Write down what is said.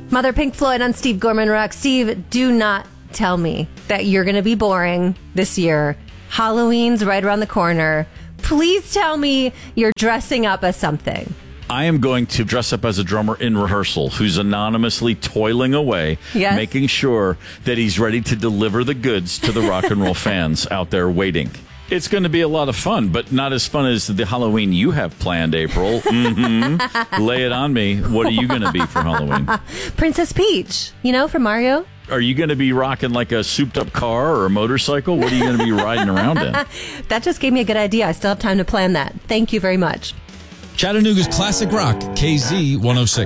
Mother Pink Floyd on Steve Gorman Rock. Steve, do not tell me that you're going to be boring this year. Halloween's right around the corner. Please tell me you're dressing up as something. I am going to dress up as a drummer in rehearsal who's anonymously toiling away, making sure that he's ready to deliver the goods to the rock and roll fans out there waiting. It's going to be a lot of fun, but not as fun as the Halloween you have planned, April. Lay it on me. What are you going to be for Halloween? Princess Peach, from Mario. Are you going to be rocking like a souped-up car or a motorcycle? What are you going to be riding around in? That just gave me a good idea. I still have time to plan that. Thank you very much. Chattanooga's Classic Rock, KZ 106.